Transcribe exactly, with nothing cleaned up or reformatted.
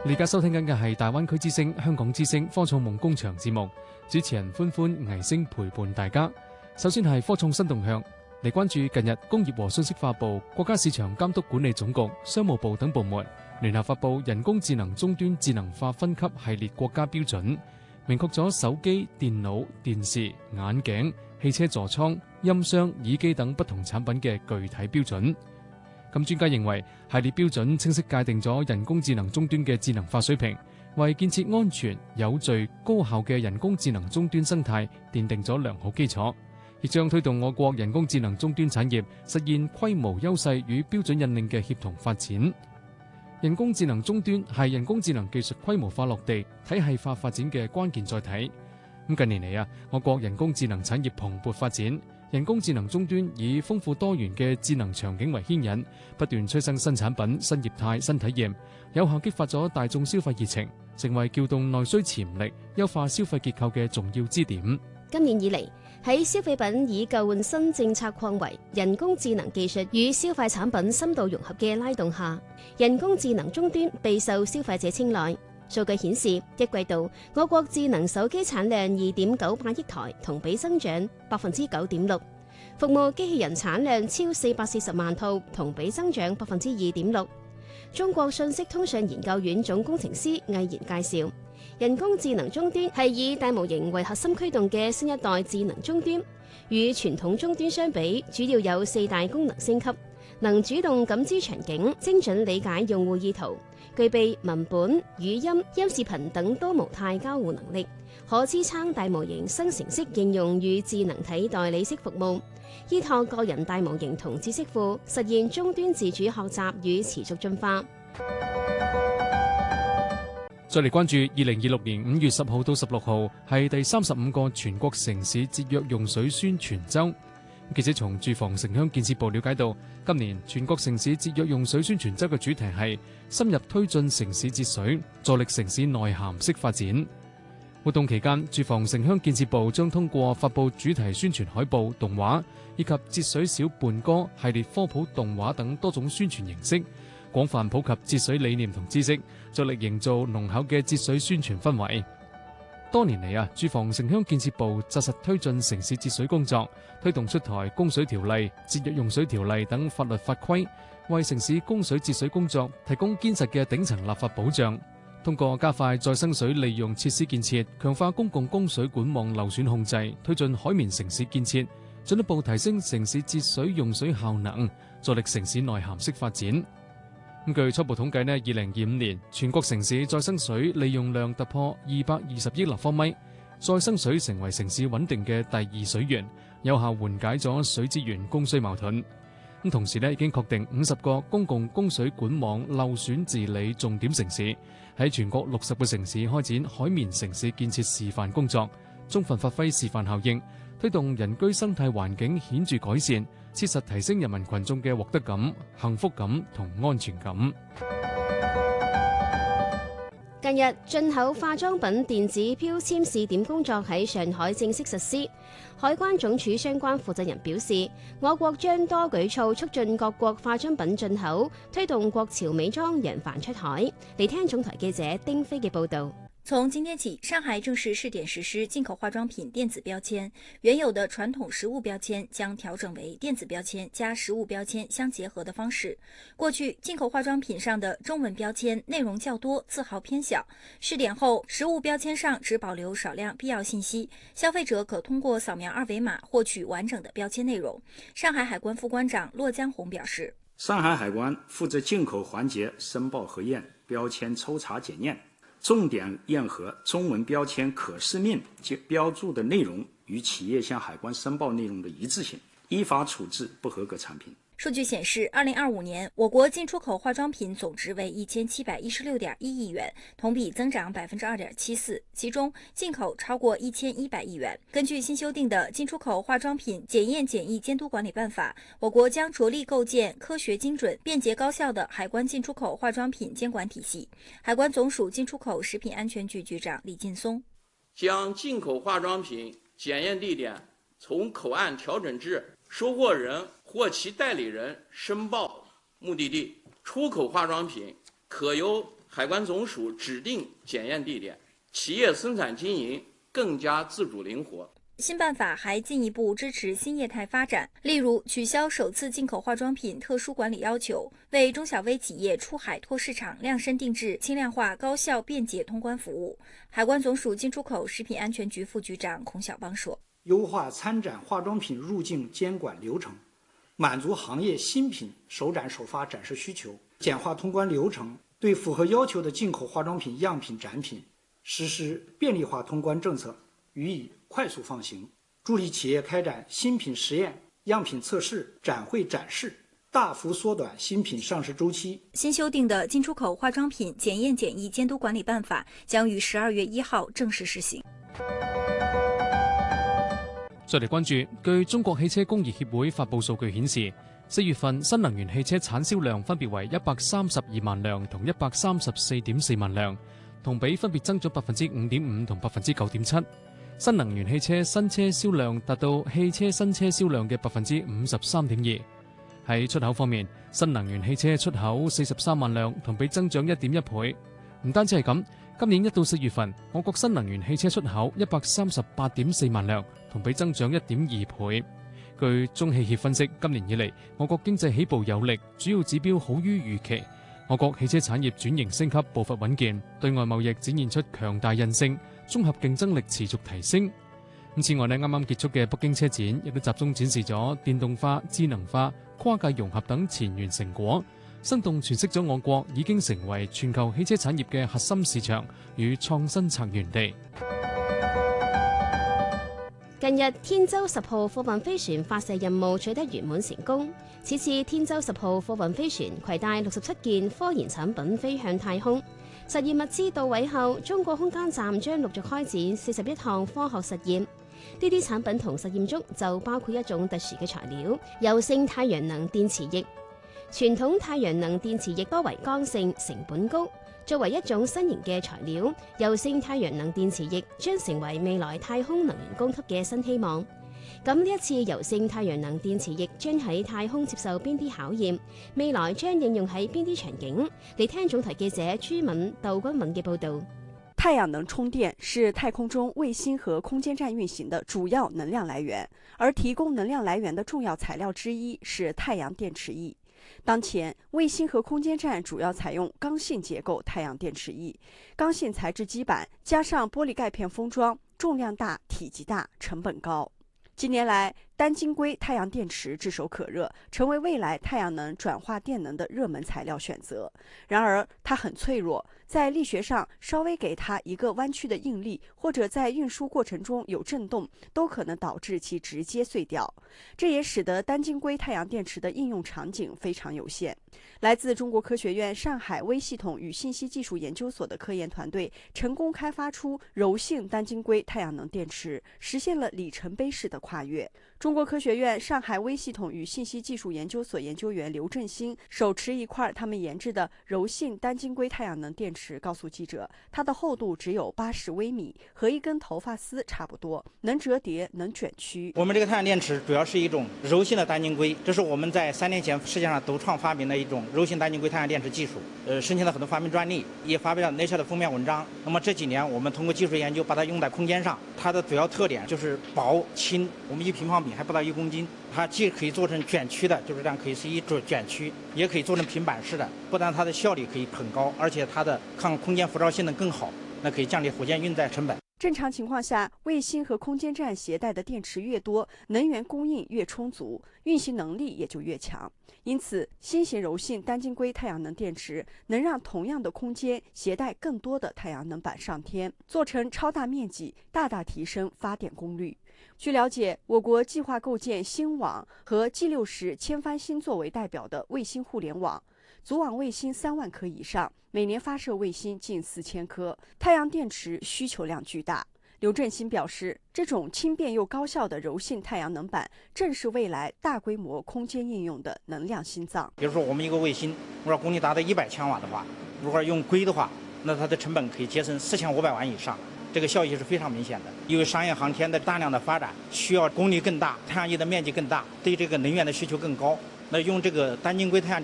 你而家收聽緊嘅係大灣區之聲、香港之聲科創夢工場節目，主持人歡歡、倪星陪伴大家。首先係科創新動向，嚟關注近日工業和信息化部、國家市場監督管理總局、商務部等部門聯合發布人工智能終端智能化分級系列國家標準，明確咗手機、電腦、電視、眼鏡、汽車座艙、音箱、耳機等不同產品嘅具體標準。咁專家認為，系列標準清晰界定咗人工智能終端嘅智能化水平，為建設安全、有序、高效嘅人工智能終端生態奠定咗良好基礎，亦將推動我國人工智能終端產業實現規模優勢與標準引領嘅協同發展。人工智能終端係人工智能技術規模化落地、體系化發展嘅關鍵載體。咁近年嚟啊，我國人工智能產業蓬勃發展。人工智能終端以豐富多元嘅智能場景為牽引，不斷催生新產品、新業態、新體驗，有效激發咗大眾消費熱情，成為撬動內需潛力、優化消費結構嘅重要支點。 今年以嚟，喺消費品以舊換新政策擴圍、人工智能技術與消費產品深度融合嘅拉動下，人工智能終端備受消費者青睞。數據顯示，一季度我國智能手機產量二點九八億台，同比增長百分之九點六；服務機器人產量超四百四十萬套，同比增長百分之二點六。中國信息通訊研究院總工程師魏然介紹，人工智能終端係以大模型為核心驅動嘅新一代智能終端，與傳統終端相比，主要有四大功能升級：能主動感知場景，精準理解用戶意圖，具備文本、語音、音視頻等多模態交互能力，可支撐大模型生成式應用與智能體代理式服務，依託個人大模型同知識庫，實現終端自主學習與持續進化。 再嚟關注二零二六年五月十號到十六號係第三十五個全國城市節約用水宣傳週。記者從住房城鄉建設部了解到，今年全國城市節約用水宣傳週嘅主題係深入推進城市節水，助力城市內涵式發展。活動期間，住房城鄉建設部將通過發佈主題宣傳海報、動畫以及節水小伴歌系列科普動畫等多種宣傳形式，廣泛普及節水理念同知識，着力營造濃厚嘅節水宣傳氛圍。多年嚟啊，住房城鄉建設部紮實推進城市節水工作，推動出台供水條例、節約用水條例等法律法規，為城市供水節水工作提供堅實嘅頂層立法保障。通過加快再生水利用設施建設，強化公共供水管網漏損控制，推進海綿城市建設，進一步提升城市節水用水效能，助力城市內涵式發展。咁據初步統計呢，二零二五年全國城市再生水利用量突破二百二十億立方米，再生水成為城市穩定嘅第二水源，有效緩解咗水資源供需矛盾。咁同時呢，已經確定五十個公共供水管網漏損治理重點城市，喺全國六十個城市開展海綿城市建設示範工作，充分發揮示範效應，推動人居生態環境顯著改善，切實提升人民群眾嘅獲得感、幸福感同安全感。 近日，進口化妝品電子標籤試點工作喺上海正式實施。海關總署相關負責人表示，我國將多舉措促進各國化妝品進口，推動國潮美妝揚帆出海。嚟聽總台記者丁飛嘅報導。 從今天起，上海正式試點實施進口化妝品電子標籤，原有的傳統實物標籤將調整為電子標籤加實物標籤相結合的方式。過去進口化妝品上的中文標籤內容較多，字號偏小，試點後實物標籤上只保留少量必要信息，消費者可通過掃描二維碼獲取完整的標籤內容。上海海關副關長駱江紅表示， 上海海關負責進口環節申報核驗、標籤抽查檢驗，重點驗核中文標籤可視面及標注的內容與企業向海關申報內容的一致性，依法處置不合格產品。 數據顯示，二零二五年我國進出口化妝品總值為一千七百一十六點一億元，同比增長百分之二點七四，其中進口超過一千一百億元。根據新修訂的《進出口化妝品檢驗檢疫監督管理辦法》，我國將着力構建科學精準、便捷高效的海關進出口化妝品監管體系。海關總署進出口食品安全局局長李劲松將進口化妝品檢驗地點從口岸調整至收貨人或其代理人申報目的地，出口化妝品可由海关总署指定检验地点，企业生产经营更加自主灵活。 新办法还进一步支持新业态发展，例如取消首次进口化妆品特殊管理要求，为中小微企业出海拓市场量身定制轻量化、高效、便捷通关服务。海关总署进出口食品安全局副局长孔晓邦说：“ 优化参展化妆品入境监管流程，满足行业新品首展首发展示需求，简化通关流程，对符合要求的进口化妆品样品展品实施便利化通关政策，予以快速放行，助力企业开展新品实验、样品测试、展会展示，大幅缩短新品上市周期。” 新修订的进出口化妝品檢驗檢疫監督管理辦法將於十二月一號正式施行。 再嚟關注，據中國汽車工業協會發布數據顯示，四月份新能源汽車產銷量分別為一百三十二萬輛同一百三十四點四萬輛，同比分別增咗百分之五點五同百分之九點七。新能源汽車新車銷量達到汽車新車銷量嘅百分之五十三點二。喺出口方面，新能源汽車出口四十三萬輛，同比增長一點一倍。唔單止係咁，今年一到四月份，我國新能源汽車出口一百三十八點四萬輛，同比增長一點二倍。據中汽協分析，今年以嚟，我國經濟起步有力，主要指標好於預期。我國汽車產業轉型升級步伐穩健，對外貿易展現出強大韌性，綜合競爭力持續提升。此外咧，啱啱結束嘅北京車展亦都集中展示咗電動化、智能化、跨界融合等前沿成果，生動詮釋咗我國已經成為全球汽車產業嘅核心市場與創新策源地。 近日，天舟十號貨運飛船發射任務取得圓滿成功。此次天舟十號貨運飛船攜帶六十七件科研產品飛向太空。實驗物資到位後，中國空間站將陸續開展四十一項科學實驗。呢啲產品同實驗中就包括一種特殊嘅材料——柔性太陽能電池液。傳統太陽能電池液多為剛性，成本高。作為一種新型嘅材料，柔性太陽能電池液將成為未來太空能源供給嘅新希望。咁呢一次柔性太陽能電池液將喺太空接受邊啲考驗？未來將應用喺邊啲場景？嚟聽總台記者朱敏、竇君敏嘅報導。 太陽能充電是太空中衛星和空間站運行的主要能量來源，而提供能量來源的重要材料之一是太陽電池液。當前，衛星和空間站主要採用剛性結構太陽電池液，剛性材質基板加上玻璃鈣片封裝，重量大、體積大、成本高。近年來，單晶硅太陽電池炙手可熱，成為未來太陽能轉化電能的熱門材料選擇。然而，它很脆弱，在力學上稍微給它一個彎曲的應力，或者在運輸過程中有震動，都可能導致其直接碎掉。這也使得單晶硅太陽電池的應用場景非常有限。來自中國科學院上海微系統與信息技術研究所的科研團隊成功開發出柔性單晶硅太陽能電池，實現了里程碑式的跨越。中國科學院上海微系統與信息技術研究所研究員劉振興手持一塊他們研製的柔性單晶硅太陽能電池，告訴記者，它的厚度只有八十微米，和一根頭髮絲差不多，能折疊，能捲曲。 我們這個太陽電池主要是一種柔性的單晶硅，這是我們在三年前世界上獨創發明的一種柔性單晶硅太陽電池技術，呃，申請了很多發明專利，也發表了 Nature 的封面文章。那麼這幾年我們通過技術研究，把它用在空間上，它的主要特點就是薄輕，我們一平方米還不到一公斤，它既可以做成捲曲的，就是這樣可以是一種捲曲，也可以做成平板式的，不但它的效率可以很高，而且它的抗空間輻照性能更好，那可以降低火箭運載成本。 正常情況下，衛星和空間站攜帶的電池越多，能源供應越充足，運行能力也就越強。因此，新型柔性單晶硅太陽能電池能讓同樣的空間攜帶更多的太陽能板上天，做成超大面積，大大提升發電功率。據了解，我國計劃構建星網和 G 六十千帆星作為代表的衛星互聯網，組網衛星三萬顆以上，每年發射衛星近四千顆，太陽電池需求量巨大。劉振興表示，這種輕便又高效的柔性太陽能板，正是未來大規模空間應用的能量心臟。 比如說，我們一個衛星，如果功率達到一百千瓦的話，如果用硅的話，那它的成本可以節省四千五百萬以上，這個效益是非常明顯的。因為商業航天的大量的發展，需要功率更大，太陽翼的面積更大，對這個能源的需求更高。那用這個單晶硅太陽